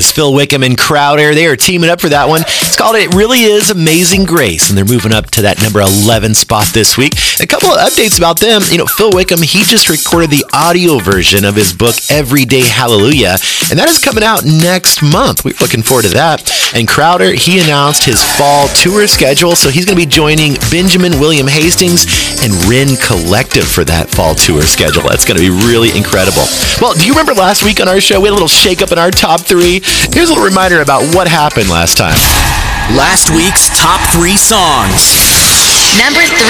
is. Phil Wickham and Crowder, they are teaming up for that one. It's called It Really Is Amazing Grace, and they're moving up to that number 11 spot this week. A couple of updates about them. Phil Wickham, he just recorded the audio version of his book, Everyday Hallelujah, and that is coming out next month. We're looking forward to that. And Crowder, he announced his fall tour schedule, so he's going to be joining Benjamin William Hastings and Rin Collective for that fall tour schedule. That's going to be really incredible. Well, do you remember last week on our show, we had a little shake-up in our top 3? Here's a little reminder about what happened last time. Last week's top 3 songs. Number 3.